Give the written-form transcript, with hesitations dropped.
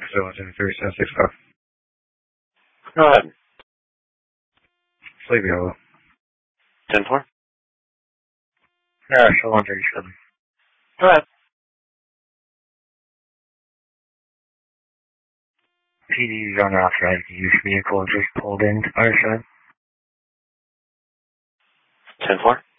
So it's in 3765. Go ahead. Sleepy Hollow. 10-4. Yeah, so 137. Go ahead. PD is unauthorized use vehicle just pulled in to our side. 10-4.